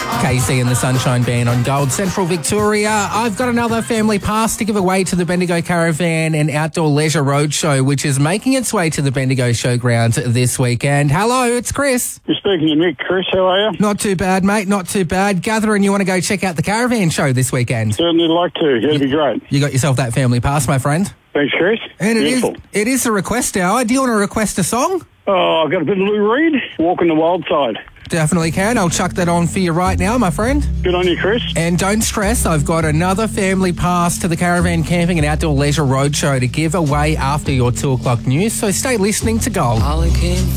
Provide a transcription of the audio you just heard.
KC and the Sunshine Band on Gold, Central Victoria. I've got another family pass to give away to the Bendigo Caravan and Outdoor Leisure Roadshow, which is making its way to the Bendigo Showground this weekend. Hello, it's Chris. You're speaking to Nick. Chris, how are you? Not too bad, mate, not too bad. Gather and you want to go check out the Caravan Show this weekend? Certainly like to. That'd be great. You got yourself that family pass, my friend. Thanks, Chris. And Beautiful. it is a request hour. Do you want to request a song? Oh, I've got a bit of Lou Reed, Walking the Wild Side. Definitely can. I'll chuck that on for you right now, my friend. Good on you, Chris. And don't stress, I've got another family pass to the Caravan Camping and Outdoor Leisure Roadshow to give away after your 2 o'clock news, so stay listening to Gold. All it came